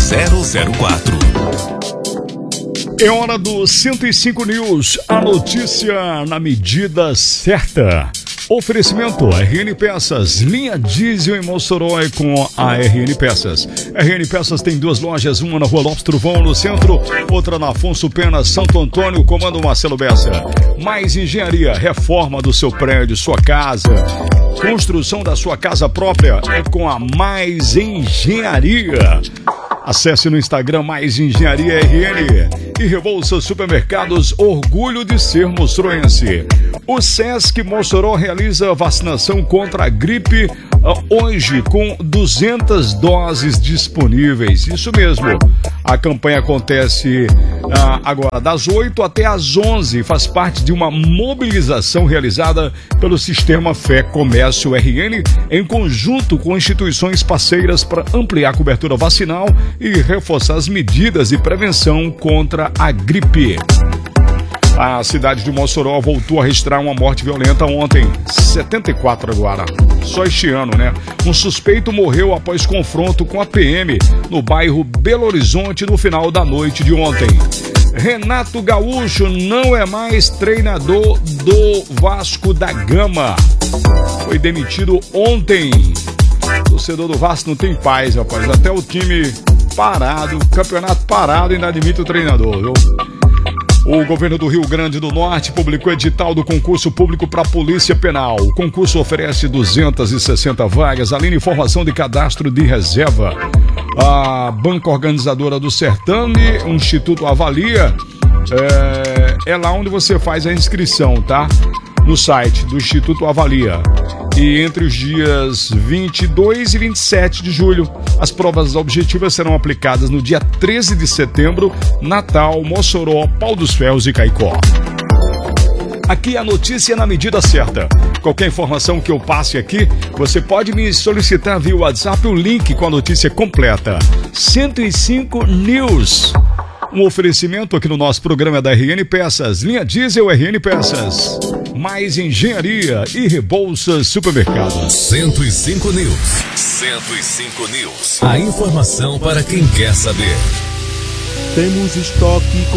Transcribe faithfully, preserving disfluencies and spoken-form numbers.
zero zero quatro. É hora do cento e cinco News, a notícia na medida certa. Oferecimento R N Peças, linha diesel em Mossoró é com a R N Peças. R N Peças tem duas lojas, uma na Rua Lopes Truvão, no centro, outra na Afonso Pena, Santo Antônio, comando Marcelo Bessa. Mais engenharia, reforma do seu prédio, sua casa, construção da sua casa própria é com a Mais Engenharia. Acesse no Instagram Mais Engenharia R N e Rebolsa Supermercados, orgulho de ser mostroense. O Sesc Mossoró realiza vacinação contra a gripe uh, hoje com duzentas doses disponíveis. Isso mesmo. A campanha acontece uh, agora das oito até às onze. Faz parte de uma mobilização realizada pelo Sistema Fé Comércio R N em conjunto com instituições parceiras para ampliar a cobertura vacinal e reforçar as medidas de prevenção contra a gripe. A cidade de Mossoró voltou a registrar uma morte violenta ontem, setenta e quatro agora, só este ano, né? Um suspeito morreu após confronto com a P M no bairro Belo Horizonte no final da noite de ontem. Renato Gaúcho não é mais treinador do Vasco da Gama. Foi demitido ontem. O torcedor do Vasco não tem paz, rapaz. Até o time parado, campeonato parado, ainda admite o treinador, viu? O governo do Rio Grande do Norte publicou edital do concurso público para a Polícia Penal. O concurso oferece duzentas e sessenta vagas, além de informação de cadastro de reserva. A banca organizadora do certame, o Instituto Avalia, é, é lá onde você faz a inscrição, tá? No site do Instituto Avalia. E entre os dias vinte e dois e vinte e sete de julho, as provas objetivas serão aplicadas no dia treze de setembro, Natal, Mossoró, Pau dos Ferros e Caicó. Aqui a notícia na medida certa. Qualquer informação que eu passe aqui, você pode me solicitar via WhatsApp o link com a notícia completa. cento e cinco News. Um oferecimento aqui no nosso programa da R N Peças, linha diesel R N Peças. Mais Engenharia e Rebolsa Supermercados. cento e cinco News. cento e cinco News. A informação para quem quer saber. Temos estoque